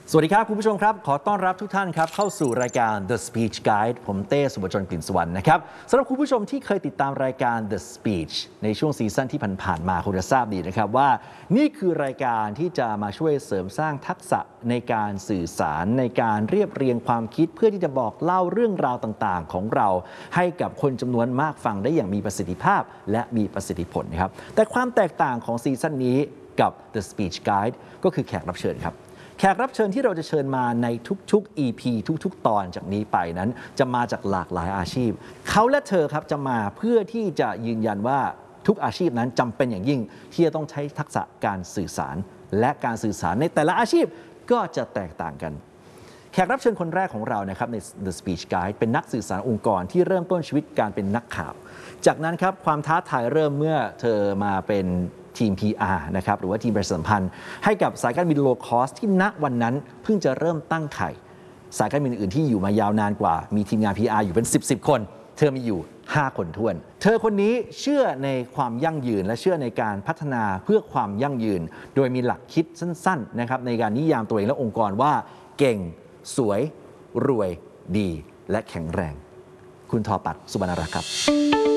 สวัสดีครับคุณผู้ชมครับขอต้อนรับทุกท่านครับเข้าสู่รายการ The Speech Guide ผมเต้สุบจนกลิ่นสุวรรณนะครับสำหรับคุณผู้ชมที่เคยติดตามรายการ The Speech ในช่วงซีซั่นที่ผ่านๆมาคงจะทราบดีนะครับว่านี่คือรายการที่จะมาช่วยเสริมสร้างทักษะในการสื่อสารในการเรียบเรียงความคิดเพื่อที่จะบอกเล่าเรื่องราวต่างๆของเราให้กับคนจำนวนมากฟังได้อย่างมีประสิทธิภาพและมีประสิทธิผลนะครับแต่ความแตกต่างของซีซั่นนี้กับ The Speech Guide ก็คือแขกรับเชิญครับแขกรับเชิญที่เราจะเชิญมาในทุกๆ EP ทุกๆ ตอนจากนี้ไปนั้นจะมาจากหลากหลายอาชีพเขาและเธอครับจะมาเพื่อที่จะยืนยันว่าทุกอาชีพนั้นจำเป็นอย่างยิ่งที่จะต้องใช้ทักษะการสื่อสารและการสื่อสารในแต่ละอาชีพก็จะแตกต่างกันแขกรับเชิญคนแรกของเรานะครับใน The Speech Guide เป็นนักสื่อสารองค์กรที่เริ่มต้นชีวิตการเป็นนักข่าวจากนั้นครับความท้าทายเริ่มเมื่อเธอมาเป็นทีม PR นะครับหรือว่าทีมประชาสัมพันธ์ให้กับสายการบินโลคอสที่ณวันนั้นเพิ่งจะเริ่มตั้งไข่สายการบินอื่นที่อยู่มายาวนานกว่ามีทีมงาน PR อยู่เป็น10 คนเธอมีอยู่5 คนท้วนเธอคนนี้เชื่อในความยั่งยืนและเชื่อในการพัฒนาเพื่อความยั่งยืนโดยมีหลักคิดสั้นๆนะครับในการนิยามตัวเองและองค์กรว่าเก่งสวยรวยดีและแข็งแรงคุณทอปัตย์ สุบรรณรักษ์ครับ